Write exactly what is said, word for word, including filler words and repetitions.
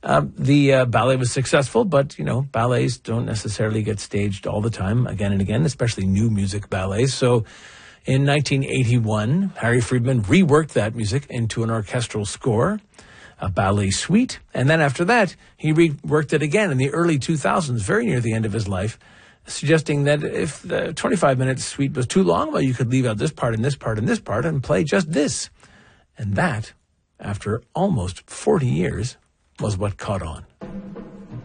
Uh, the uh, ballet was successful, but, you know, ballets don't necessarily get staged all the time, again and again, especially new music ballets. So in nineteen eighty-one, Harry Friedman reworked that music into an orchestral score, a ballet suite, and then after that, he reworked it again in the early two thousands, very near the end of his life, suggesting that if the twenty-five minute suite was too long, well, you could leave out this part and this part and this part and play just this. And that, after almost forty years, was what caught on.